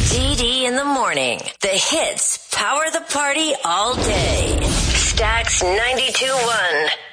DD in the morning. The hits power the party all day. Stax 92.1.